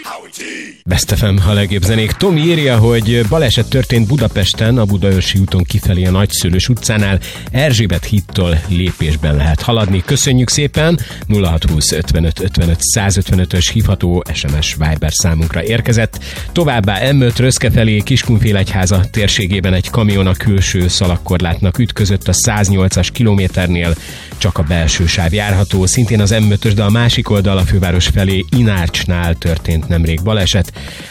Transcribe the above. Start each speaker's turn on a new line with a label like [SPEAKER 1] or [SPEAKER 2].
[SPEAKER 1] Best FM, a legjobb zenék. Tom írja, hogy baleset történt Budapesten, a Budaörsi úton kifelé a Nagyszőlős utcánál. Erzsébet hídtól lépésben lehet haladni. Köszönjük szépen! 0620 55 55 155-ös hívható SMS Viber számunkra érkezett. Továbbá M5 Röszke felé Kiskunfélegyháza térségében egy kamion a külső szalagkorlátnak ütközött a 108-as kilométernél, csak a belső sáv járható. Szintén az M5-ös, de a másik oldal a főváros felé Inárcsnál történt nemrég baleset.